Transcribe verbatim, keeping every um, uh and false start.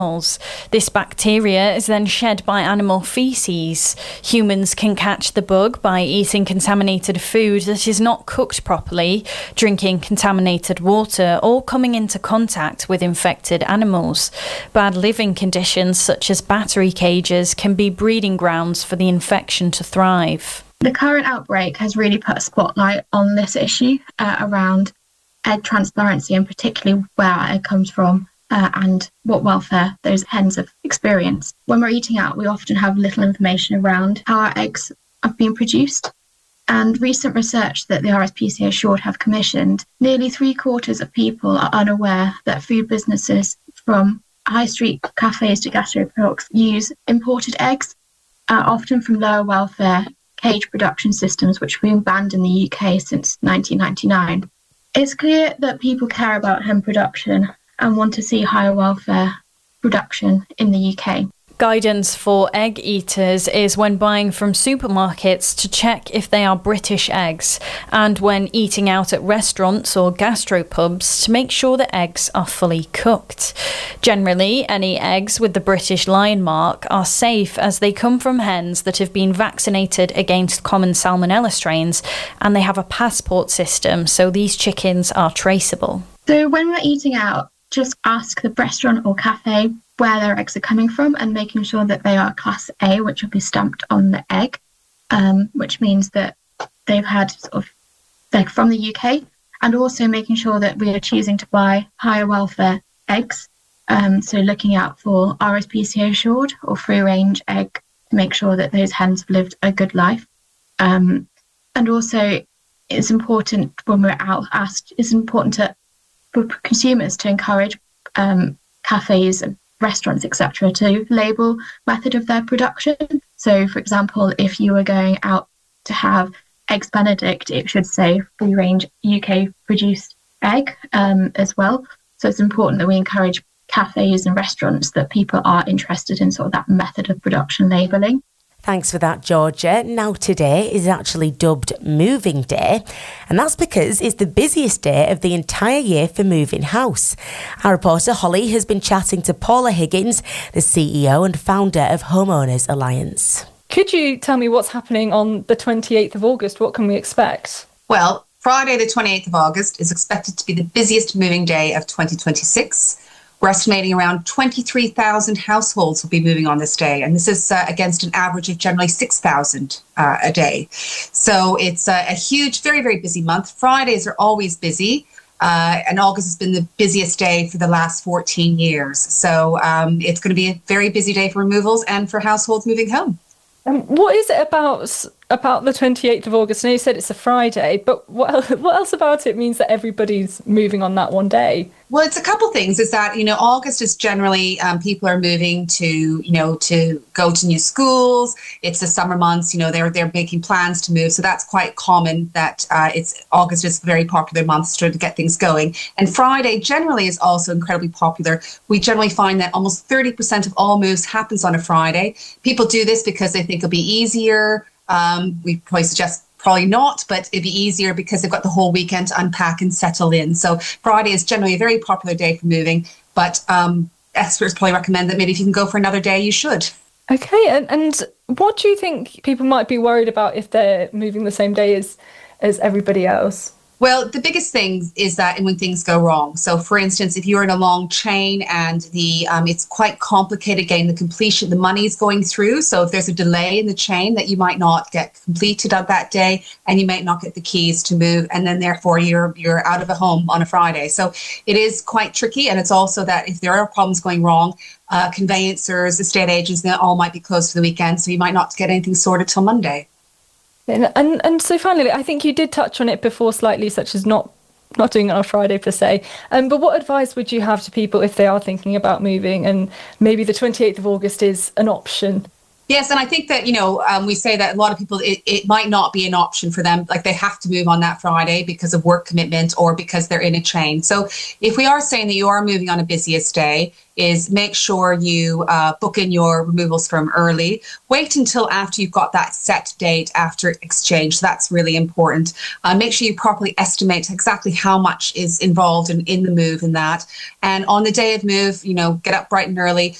This bacteria is then shed by animal feces. Humans can catch the bug by eating contaminated food that is not cooked properly, drinking contaminated water, or coming into contact with infected animals. Bad living conditions such as battery cages can be breeding grounds for the infection to thrive. The current outbreak has really put a spotlight on this issue uh, around egg transparency, and particularly where our egg comes from. Uh, and what welfare those hens have experienced. When we're eating out, we often have little information around how our eggs have been produced. And recent research that the R S P C A Assured have commissioned, nearly three quarters of people are unaware that food businesses from high street cafes to gastropubs use imported eggs, uh, often from lower welfare cage production systems, which have been banned in the U K since nineteen ninety-nine. It's clear that people care about hen production and want to see higher welfare production in the U K. Guidance for egg eaters is when buying from supermarkets to check if they are British eggs, and when eating out at restaurants or gastropubs to make sure that eggs are fully cooked. Generally, any eggs with the British Lion mark are safe as they come from hens that have been vaccinated against common salmonella strains, and they have a passport system, so these chickens are traceable. So when we're eating out, just ask the restaurant or cafe where their eggs are coming from, and making sure that they are class A, which will be stamped on the egg, um, which means that they've had sort of, they're from the U K, and also making sure that we are choosing to buy higher welfare eggs. Um, so looking out for R S P C A Assured or free range egg to make sure that those hens have lived a good life. Um, and also it's important when we're out asked, it's important to for consumers to encourage um, cafes, restaurants, et cetera, to label method of their production. So, for example, if you were going out to have Eggs Benedict, it should say free range U K produced egg um, as well. So it's important that we encourage cafes and restaurants that people are interested in sort of that method of production labelling. Thanks for that, Georgia. Now, today is actually dubbed Moving Day, and that's because it's the busiest day of the entire year for moving house. Our reporter Holly has been chatting to Paula Higgins, the C E O and founder of Homeowners Alliance. Could you tell me what's happening on the twenty-eighth of August? What can we expect? Well, Friday the twenty-eighth of August is expected to be the busiest moving day of twenty twenty-six. We're estimating around twenty-three thousand households will be moving on this day, and this is uh, against an average of generally six thousand uh, a day. So it's uh, a huge, very, very busy month. Fridays are always busy, uh, and August has been the busiest day for the last fourteen years. So um, it's going to be a very busy day for removals and for households moving home. Um, what is it about about the twenty-eighth of August? I know you said it's a Friday, but what, what else about it means that everybody's moving on that one day? Well, it's a couple things. Is that, you know, August is generally um, people are moving to, you know, to go to new schools. It's the summer months, you know, they're they're making plans to move. So that's quite common that uh, it's August is a very popular month to get things going. And Friday generally is also incredibly popular. We generally find that almost thirty percent of all moves happens on a Friday. People do this because they think it'll be easier. Um, we probably suggest probably not, but it'd be easier because they've got the whole weekend to unpack and settle in. So Friday is generally a very popular day for moving, but um, experts probably recommend that maybe if you can go for another day, you should. Okay, and, and what do you think people might be worried about if they're moving the same day as, as everybody else? Well, the biggest thing is that when things go wrong. So, for instance, if you're in a long chain and the um, it's quite complicated getting the completion, the money is going through. So if there's a delay in the chain that you might not get completed on that day, and you might not get the keys to move, and then therefore you're you're out of a home on a Friday. So it is quite tricky. And it's also that if there are problems going wrong, uh, conveyancers, estate agents, they all might be closed for the weekend. So you might not get anything sorted till Monday. And, and and so finally, I think you did touch on it before slightly, such as not not doing it on a Friday per se. Um, but what advice would you have to people if they are thinking about moving and maybe the twenty-eighth of August is an option? Yes, and I think that, you know, um, we say that a lot of people, it, it might not be an option for them. Like they have to move on that Friday because of work commitment or because they're in a chain. So if we are saying that you are moving on a busiest day, is make sure you uh, book in your removals firm early. Wait until after you've got that set date after exchange. So that's really important. Uh, make sure you properly estimate exactly how much is involved in, in the move and that. And on the day of move, you know, get up bright and early.